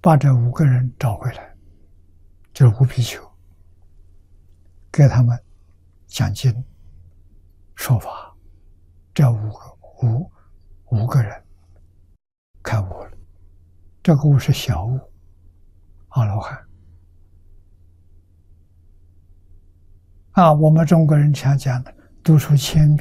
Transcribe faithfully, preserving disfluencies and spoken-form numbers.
把这五个人找回来，就是五比丘，给他们讲经说法，这五个五五个人开悟了。这个悟是小悟，阿罗汉。啊，我们中国人常讲的，读书千遍